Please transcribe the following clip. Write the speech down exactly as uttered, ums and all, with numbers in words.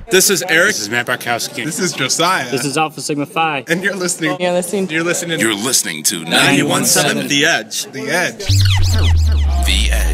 This is Eric. This is Matt Barkowski. This is Josiah. This is Alpha Sigma Phi. And you're listening. You're listening. You're listening. You're listening to ninety-one point seven The Edge. The Edge. The Edge.